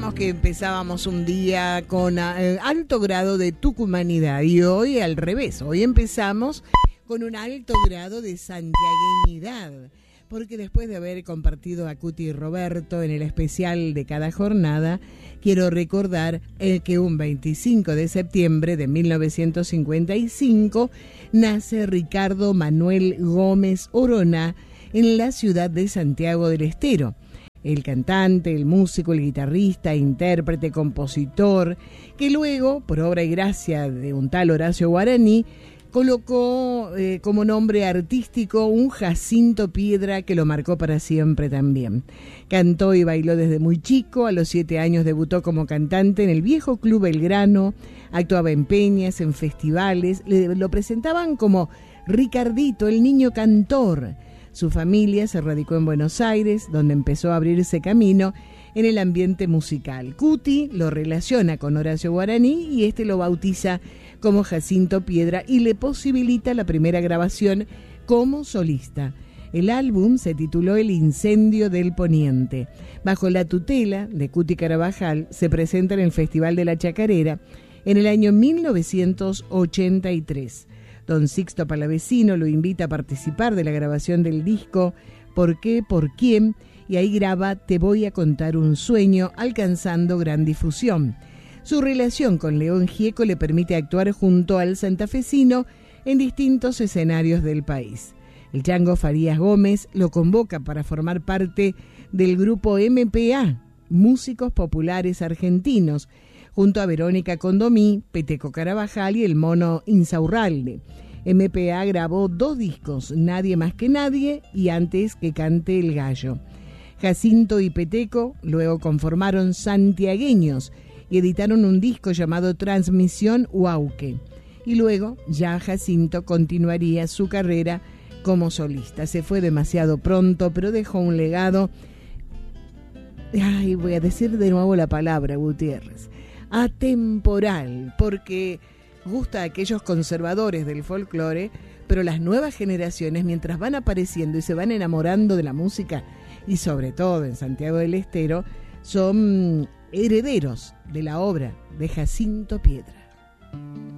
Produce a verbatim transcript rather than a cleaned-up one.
decíamos que empezábamos un día con eh, alto grado de tucumanidad y hoy al revés, hoy empezamos con un alto grado de santiagueñidad, porque después de haber compartido a Cuti y Roberto en el especial de cada jornada, quiero recordar eh, que un veinticinco de septiembre de mil novecientos cincuenta y cinco nace Ricardo Manuel Gómez Orona en la ciudad de Santiago del Estero. El cantante, el músico, el guitarrista, intérprete, compositor, que luego, por obra y gracia de un tal Horacio Guaraní, colocó eh, como nombre artístico un Jacinto Piedra que lo marcó para siempre también. Cantó y bailó desde muy chico, a los siete años debutó como cantante en el viejo Club Belgrano, actuaba en peñas, en festivales, le, lo presentaban como Ricardito, el niño cantor. Su familia se radicó en Buenos Aires, donde empezó a abrirse camino en el ambiente musical. Cuti lo relaciona con Horacio Guaraní y este lo bautiza como Jacinto Piedra y le posibilita la primera grabación como solista. El álbum se tituló El Incendio del Poniente. Bajo la tutela de Cuti Carabajal se presenta en el Festival de la Chacarera en el año mil novecientos ochenta y tres. Don Sixto Palavecino lo invita a participar de la grabación del disco ¿Por qué? ¿Por quién? Y ahí graba Te voy a contar un sueño, alcanzando gran difusión. Su relación con León Gieco le permite actuar junto al santafesino en distintos escenarios del país. El Chango Farías Gómez lo convoca para formar parte del grupo M P A, Músicos Populares Argentinos, junto a Verónica Condomí, Peteco Carabajal y el Mono Insaurralde. M P A grabó dos discos, Nadie más que nadie y Antes que cante el gallo. Jacinto y Peteco luego conformaron Santiagueños y editaron un disco llamado Transmisión Huauque. Y luego ya Jacinto continuaría su carrera como solista. Se fue demasiado pronto, pero dejó un legado. Ay, voy a decir de nuevo la palabra, Gutiérrez. Atemporal, porque gusta a aquellos conservadores del folclore, pero las nuevas generaciones, mientras van apareciendo y se van enamorando de la música, y sobre todo en Santiago del Estero, son herederos de la obra de Jacinto Piedra.